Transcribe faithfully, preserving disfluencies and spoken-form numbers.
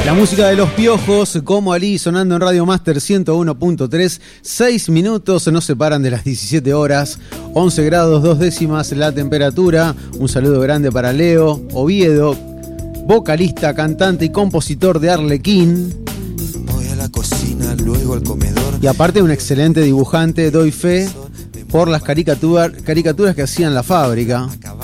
La música de Los Piojos, como Ali, sonando en Radio Master ciento uno punto tres. Seis minutos nos separan de las diecisiete horas. once grados, dos décimas la temperatura. Un saludo grande para Leo Oviedo, vocalista, cantante y compositor de Arlequín. Voy a la cocina, luego al comedor. Y aparte un excelente dibujante, doy fe por las caricaturas, caricaturas que hacía en la fábrica.